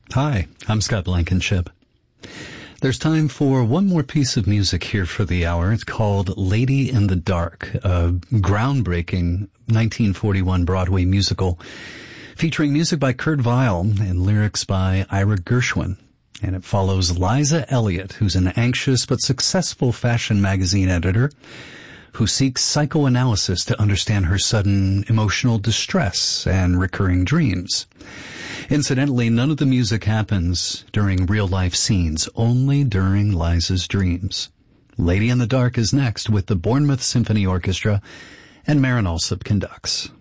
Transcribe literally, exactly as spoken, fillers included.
Hi, I'm Scott Blankenship. There's time for one more piece of music here for the hour. It's called Lady in the Dark, a groundbreaking nineteen forty-one Broadway musical featuring music by Kurt Weill and lyrics by Ira Gershwin. And it follows Liza Elliott, who's an anxious but successful fashion magazine editor who seeks psychoanalysis to understand her sudden emotional distress and recurring dreams. Incidentally, none of the music happens during real-life scenes, only during Liza's dreams. Lady in the Dark is next with the Bournemouth Symphony Orchestra, and Marin Alsop conducts.